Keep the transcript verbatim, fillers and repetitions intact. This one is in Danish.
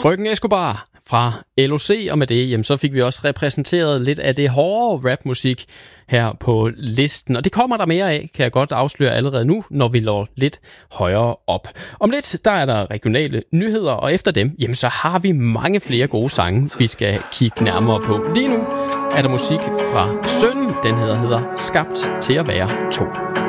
Frøken Escobar fra L O C, og med det, jamen, så fik vi også repræsenteret lidt af det hårde rapmusik her på listen. Og det kommer der mere af, kan jeg godt afsløre allerede nu, når vi når lidt højere op. Om lidt, der er der regionale nyheder, og efter dem, jamen, så har vi mange flere gode sange, vi skal kigge nærmere på. Lige nu er der musik fra Søn, den hedder, hedder Skabt til at være to.